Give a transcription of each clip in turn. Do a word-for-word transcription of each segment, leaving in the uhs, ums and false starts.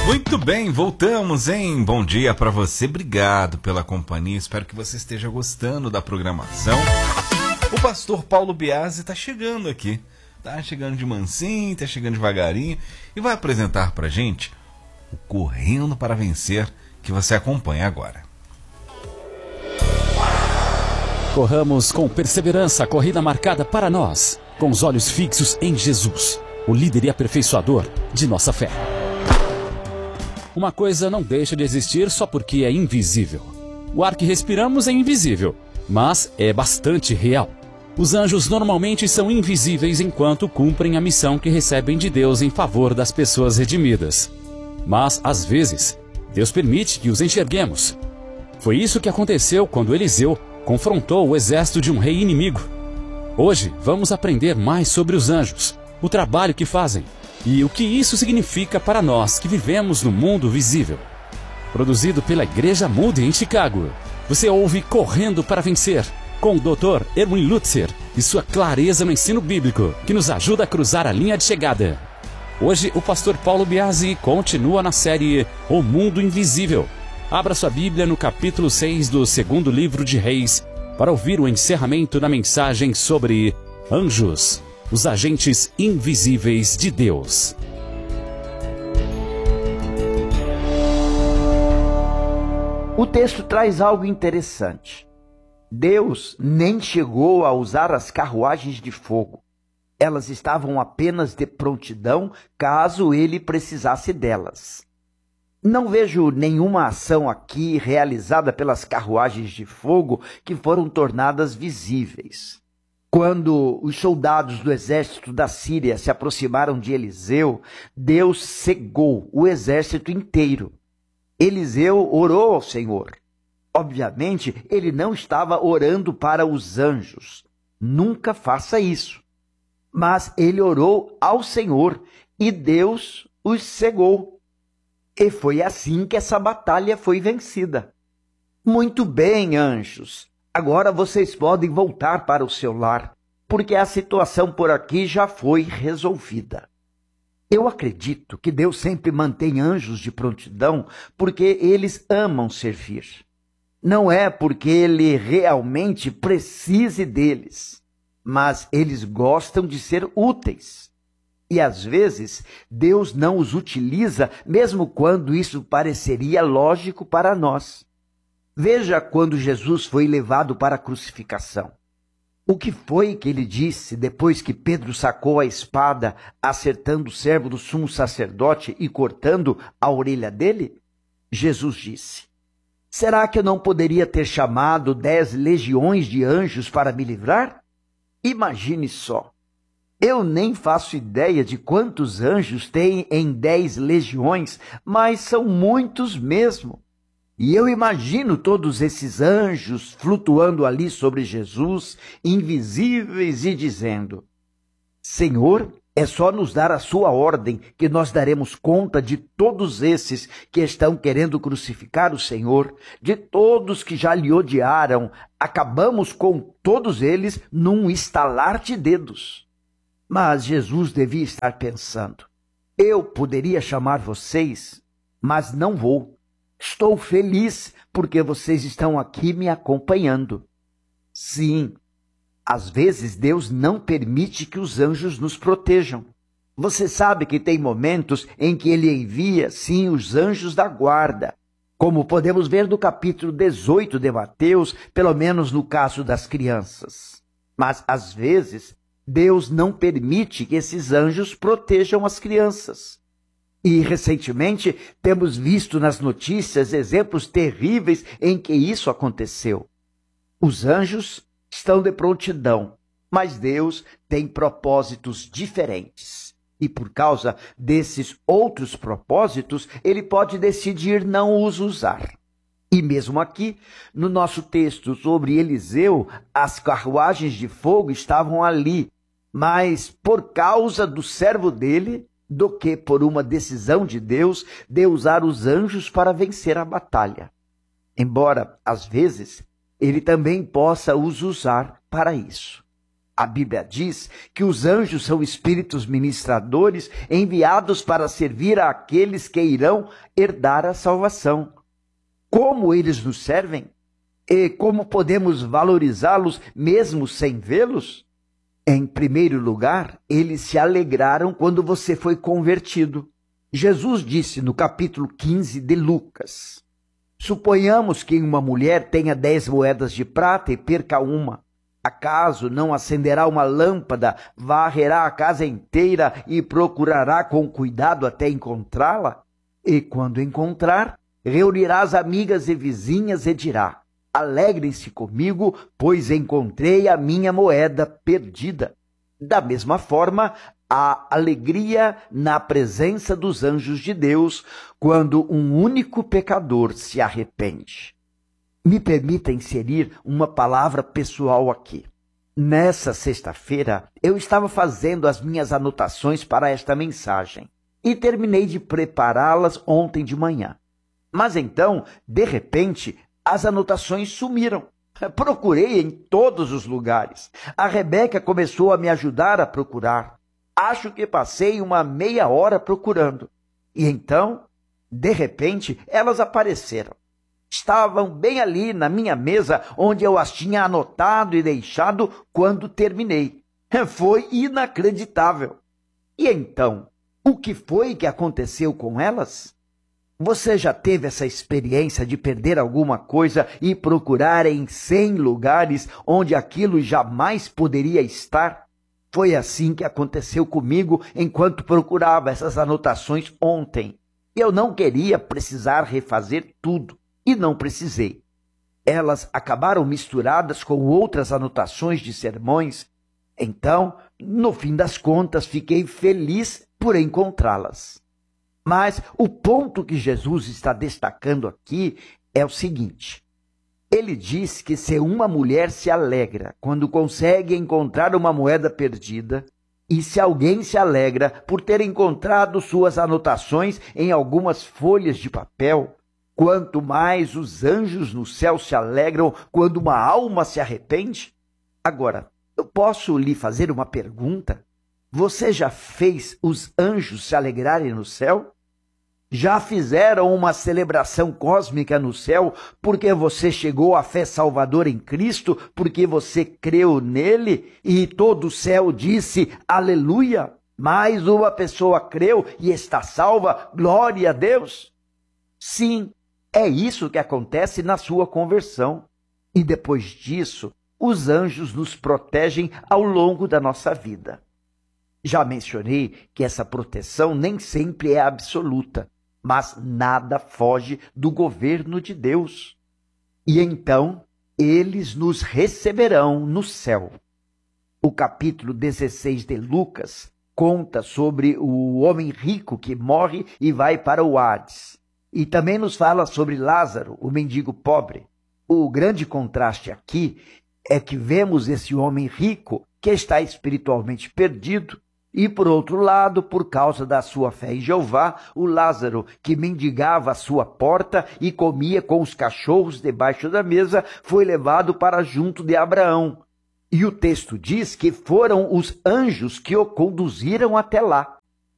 Muito bem, voltamos, hein? Bom dia para você, obrigado pela companhia, espero que você esteja gostando da programação. O pastor Paulo Biasi está chegando aqui, tá chegando de mansinho, tá chegando devagarinho e vai apresentar pra gente o Correndo para Vencer, que você acompanha agora. Corramos com perseverança a corrida marcada para nós, com os olhos fixos em Jesus, o líder e aperfeiçoador de nossa fé. Uma coisa não deixa de existir só porque é invisível. O ar que respiramos é invisível, mas é bastante real. Os anjos normalmente são invisíveis enquanto cumprem a missão que recebem de Deus em favor das pessoas redimidas. Mas, às vezes, Deus permite que os enxerguemos. Foi isso que aconteceu quando Eliseu confrontou o exército de um rei inimigo. Hoje, vamos aprender mais sobre os anjos, o trabalho que fazem e o que isso significa para nós que vivemos no mundo visível. Produzido pela Igreja Moody em Chicago, você ouve Correndo para Vencer, com o doutor Erwin Lutzer e sua clareza no ensino bíblico, que nos ajuda a cruzar a linha de chegada. Hoje, o pastor Paulo Biasi continua na série O Mundo Invisível. Abra sua Bíblia no capítulo seis do segundo livro de Reis, para ouvir o encerramento da mensagem sobre anjos, os agentes invisíveis de Deus. O texto traz algo interessante. Deus nem chegou a usar as carruagens de fogo. Elas estavam apenas de prontidão caso ele precisasse delas. Não vejo nenhuma ação aqui realizada pelas carruagens de fogo que foram tornadas visíveis. Quando os soldados do exército da Síria se aproximaram de Eliseu, Deus cegou o exército inteiro. Eliseu orou ao Senhor. Obviamente, ele não estava orando para os anjos. Nunca faça isso. Mas ele orou ao Senhor e Deus os cegou. E foi assim que essa batalha foi vencida. Muito bem, anjos. Agora vocês podem voltar para o seu lar, porque a situação por aqui já foi resolvida. Eu acredito que Deus sempre mantém anjos de prontidão porque eles amam servir. Não é porque ele realmente precise deles, mas eles gostam de ser úteis. E às vezes Deus não os utiliza, mesmo quando isso pareceria lógico para nós. Veja quando Jesus foi levado para a crucificação. O que foi que ele disse depois que Pedro sacou a espada, acertando o servo do sumo sacerdote e cortando a orelha dele? Jesus disse: será que eu não poderia ter chamado dez legiões de anjos para me livrar? Imagine só. Eu nem faço ideia de quantos anjos tem em dez legiões, mas são muitos mesmo. E eu imagino todos esses anjos flutuando ali sobre Jesus, invisíveis, e dizendo: Senhor, é só nos dar a sua ordem que nós daremos conta de todos esses que estão querendo crucificar o Senhor, de todos que já lhe odiaram, acabamos com todos eles num estalar de dedos. Mas Jesus devia estar pensando: eu poderia chamar vocês, mas não vou. Estou feliz porque vocês estão aqui me acompanhando. Sim, às vezes Deus não permite que os anjos nos protejam. Você sabe que tem momentos em que ele envia, sim, os anjos da guarda, como podemos ver no capítulo dezoito de Mateus, pelo menos no caso das crianças. Mas, às vezes, Deus não permite que esses anjos protejam as crianças. E, recentemente, temos visto nas notícias exemplos terríveis em que isso aconteceu. Os anjos estão de prontidão, mas Deus tem propósitos diferentes. E por causa desses outros propósitos, ele pode decidir não os usar. E mesmo aqui, no nosso texto sobre Eliseu, as carruagens de fogo estavam ali, mas por causa do servo dele, do que por uma decisão de Deus de usar os anjos para vencer a batalha. Embora, às vezes, ele também possa os usar para isso. A Bíblia diz que os anjos são espíritos ministradores enviados para servir àqueles que irão herdar a salvação. Como eles nos servem? E como podemos valorizá-los mesmo sem vê-los? Em primeiro lugar, eles se alegraram quando você foi convertido. Jesus disse no capítulo quinze de Lucas: suponhamos que uma mulher tenha dez moedas de prata e perca uma. Acaso não acenderá uma lâmpada, varrerá a casa inteira e procurará com cuidado até encontrá-la? E quando encontrar, reunirá as amigas e vizinhas e dirá: alegrem-se comigo, pois encontrei a minha moeda perdida. Da mesma forma, há alegria na presença dos anjos de Deus quando um único pecador se arrepende. Me permita inserir uma palavra pessoal aqui. Nessa sexta-feira, eu estava fazendo as minhas anotações para esta mensagem e terminei de prepará-las ontem de manhã. Mas então, de repente, as anotações sumiram. Procurei em todos os lugares. A Rebeca começou a me ajudar a procurar. Acho que passei uma meia hora procurando. E então, de repente, elas apareceram. Estavam bem ali na minha mesa, onde eu as tinha anotado e deixado quando terminei. Foi inacreditável. E então, o que foi que aconteceu com elas? Você já teve essa experiência de perder alguma coisa e procurar em cem lugares onde aquilo jamais poderia estar? Foi assim que aconteceu comigo enquanto procurava essas anotações ontem. Eu não queria precisar refazer tudo. E não precisei. Elas acabaram misturadas com outras anotações de sermões. Então, no fim das contas, fiquei feliz por encontrá-las. Mas o ponto que Jesus está destacando aqui é o seguinte. Ele diz que se uma mulher se alegra quando consegue encontrar uma moeda perdida, e se alguém se alegra por ter encontrado suas anotações em algumas folhas de papel, quanto mais os anjos no céu se alegram quando uma alma se arrepende? Agora, eu posso lhe fazer uma pergunta? Você já fez os anjos se alegrarem no céu? Já fizeram uma celebração cósmica no céu porque você chegou à fé salvadora em Cristo, porque você creu nele e todo o céu disse aleluia? Mais uma pessoa creu e está salva, glória a Deus? Sim. É isso que acontece na sua conversão. E depois disso, os anjos nos protegem ao longo da nossa vida. Já mencionei que essa proteção nem sempre é absoluta, mas nada foge do governo de Deus. E então, eles nos receberão no céu. O capítulo dezesseis de Lucas conta sobre o homem rico que morre e vai para o Hades. E também nos fala sobre Lázaro, o mendigo pobre. O grande contraste aqui é que vemos esse homem rico que está espiritualmente perdido e, por outro lado, por causa da sua fé em Jeová, o Lázaro, que mendigava à sua porta e comia com os cachorros debaixo da mesa, foi levado para junto de Abraão. E o texto diz que foram os anjos que o conduziram até lá.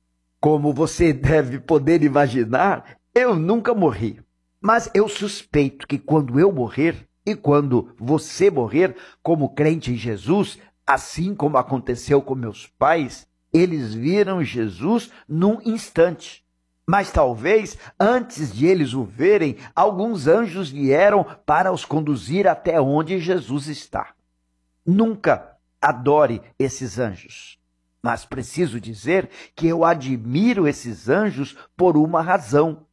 Como você deve poder imaginar, eu nunca morri, mas eu suspeito que quando eu morrer e quando você morrer como crente em Jesus, assim como aconteceu com meus pais, eles viram Jesus num instante. Mas talvez, antes de eles o verem, alguns anjos vieram para os conduzir até onde Jesus está. Nunca adore esses anjos, mas preciso dizer que eu admiro esses anjos por uma razão.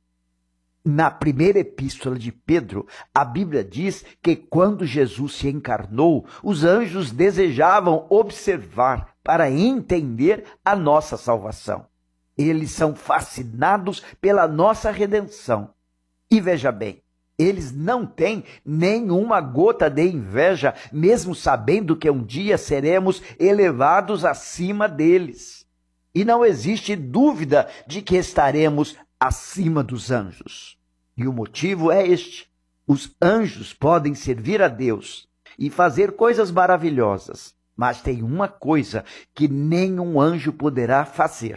Na primeira epístola de Pedro, a Bíblia diz que quando Jesus se encarnou, os anjos desejavam observar para entender a nossa salvação. Eles são fascinados pela nossa redenção. E veja bem, eles não têm nenhuma gota de inveja, mesmo sabendo que um dia seremos elevados acima deles. E não existe dúvida de que estaremos acima dos anjos. E o motivo é este: os anjos podem servir a Deus e fazer coisas maravilhosas, Mas tem uma coisa que nenhum anjo poderá fazer: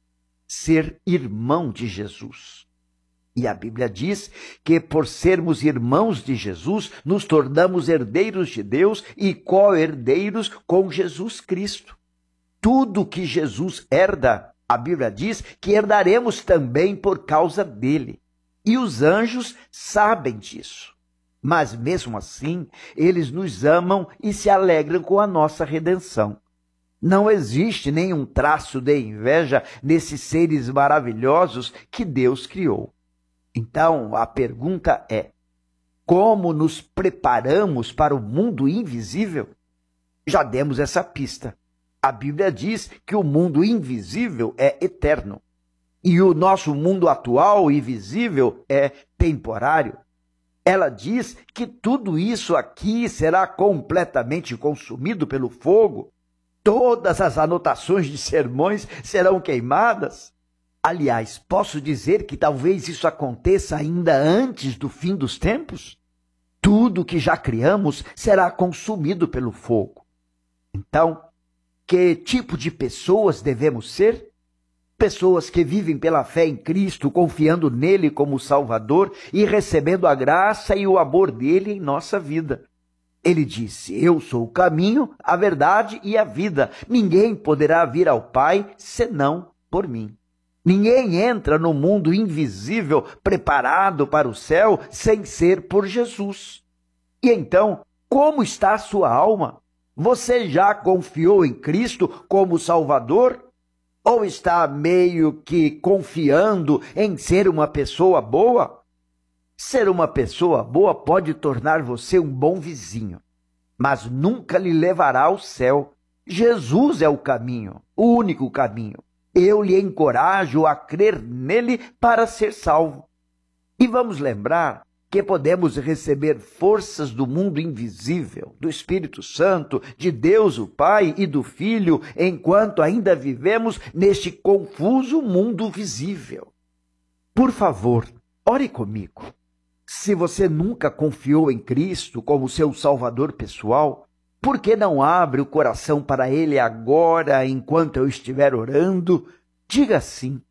ser irmão de Jesus. E a Bíblia diz que por sermos irmãos de Jesus, nos tornamos herdeiros de Deus e co-herdeiros com Jesus Cristo. Tudo que Jesus herda, a Bíblia diz que herdaremos também por causa dele. E os anjos sabem disso. Mas mesmo assim, eles nos amam e se alegram com a nossa redenção. Não existe nenhum traço de inveja nesses seres maravilhosos que Deus criou. Então, a pergunta é: como nos preparamos para o mundo invisível? Já demos essa pista. A Bíblia diz que o mundo invisível é eterno. E o nosso mundo atual e visível é temporário. Ela diz que tudo isso aqui será completamente consumido pelo fogo. Todas as anotações de sermões serão queimadas. Aliás, posso dizer que talvez isso aconteça ainda antes do fim dos tempos? Tudo que já criamos será consumido pelo fogo. Então, que tipo de pessoas devemos ser? Pessoas que vivem pela fé em Cristo, confiando nele como Salvador e recebendo a graça e o amor dele em nossa vida. Ele disse: eu sou o caminho, a verdade e a vida. Ninguém poderá vir ao Pai senão por mim. Ninguém entra no mundo invisível preparado para o céu sem ser por Jesus. E então, como está a sua alma? Você já confiou em Cristo como Salvador? Ou está meio que confiando em ser uma pessoa boa? Ser uma pessoa boa pode tornar você um bom vizinho, mas nunca lhe levará ao céu. Jesus é o caminho, o único caminho. Eu lhe encorajo a crer nele para ser salvo. E vamos lembrar que podemos receber forças do mundo invisível, do Espírito Santo, de Deus o Pai e do Filho, enquanto ainda vivemos neste confuso mundo visível. Por favor, ore comigo. Se você nunca confiou em Cristo como seu Salvador pessoal, por que não abre o coração para Ele agora, enquanto eu estiver orando? Diga assim: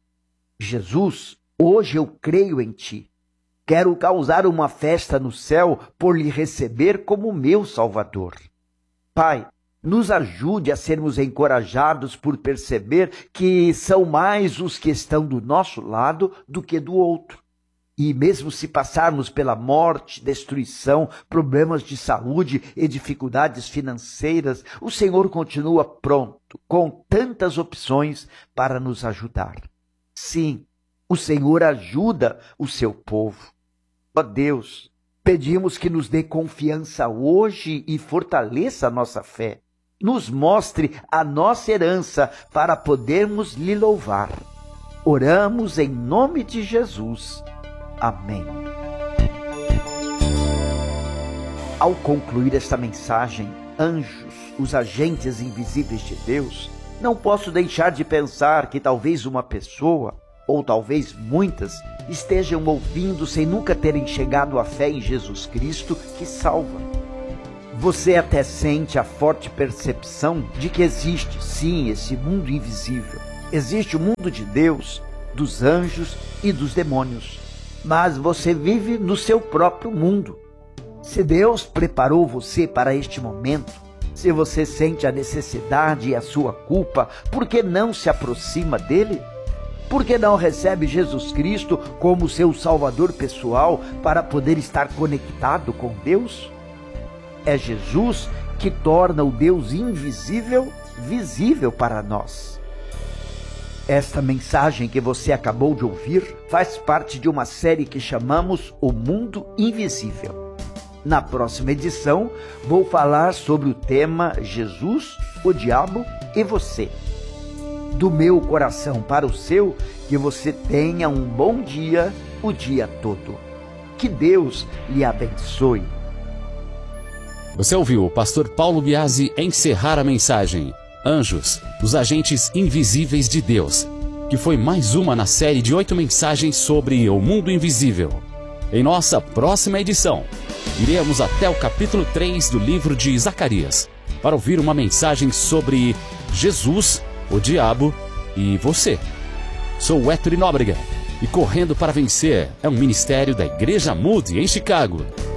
Jesus, hoje eu creio em Ti. Quero causar uma festa no céu por lhe receber como meu Salvador. Pai, nos ajude a sermos encorajados por perceber que são mais os que estão do nosso lado do que do outro. E mesmo se passarmos pela morte, destruição, problemas de saúde e dificuldades financeiras, o Senhor continua pronto, com tantas opções para nos ajudar. Sim, o Senhor ajuda o seu povo. Ó Deus, pedimos que nos dê confiança hoje e fortaleça a nossa fé. Nos mostre a nossa herança para podermos lhe louvar. Oramos em nome de Jesus. Amém. Ao concluir esta mensagem, anjos, os agentes invisíveis de Deus, não posso deixar de pensar que talvez uma pessoa, ou talvez muitas, estejam ouvindo sem nunca terem chegado à fé em Jesus Cristo que salva. Você até sente a forte percepção de que existe, sim, esse mundo invisível. Existe o mundo de Deus, dos anjos e dos demônios. Mas você vive no seu próprio mundo. Se Deus preparou você para este momento, se você sente a necessidade e a sua culpa, por que não se aproxima dele? Por que não recebe Jesus Cristo como seu Salvador pessoal para poder estar conectado com Deus? É Jesus que torna o Deus invisível visível para nós. Esta mensagem que você acabou de ouvir faz parte de uma série que chamamos O Mundo Invisível. Na próxima edição, vou falar sobre o tema Jesus, o Diabo e Você. Do meu coração para o seu, que você tenha um bom dia o dia todo. Que Deus lhe abençoe. Você ouviu o pastor Paulo Biasi encerrar a mensagem Anjos, os agentes invisíveis de Deus, que foi mais uma na série de oito mensagens sobre o mundo invisível. Em nossa próxima edição, iremos até o capítulo três do livro de Zacarias. para ouvir uma mensagem sobre Jesus, o diabo e você. Sou o Héctor Nóbrega e Correndo para Vencer é um ministério da Igreja Moody em Chicago.